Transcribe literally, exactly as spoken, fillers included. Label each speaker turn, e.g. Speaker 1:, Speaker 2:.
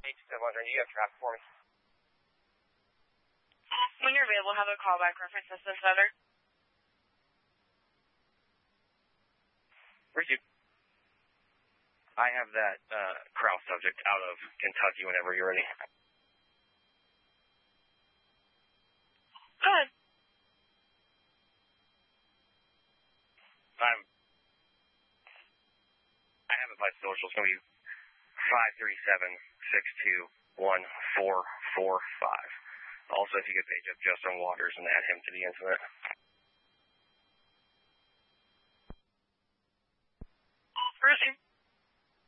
Speaker 1: H seven hundred, you have traffic for me?
Speaker 2: When you're available, have a callback reference as this other.
Speaker 1: Where's you? I have that uh, Crow subject out of Kentucky whenever you're ready.
Speaker 2: Go ahead.
Speaker 1: I'm, I have it by social. It's going to be five three seven, six two one, four four five. Also, if you could page up Justin Waters and add him to the incident.
Speaker 2: Rosie.